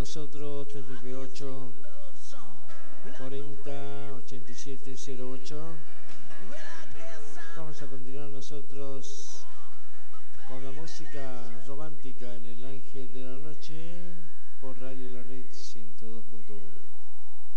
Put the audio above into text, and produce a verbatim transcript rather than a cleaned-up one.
nosotros, T T P ocho cuarenta ochenta y siete cero ocho. Vamos a continuar nosotros con la música romántica en el año